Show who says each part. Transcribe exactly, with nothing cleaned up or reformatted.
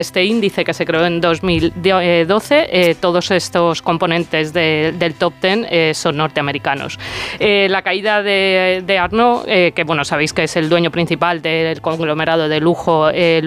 Speaker 1: Este índice que se creó en dos mil doce, eh, todos estos componentes de, del top diez eh, son norteamericanos. Eh, la caída de, de Arnault, eh, que bueno, sabéis que es el dueño principal del conglomerado de lujo eh,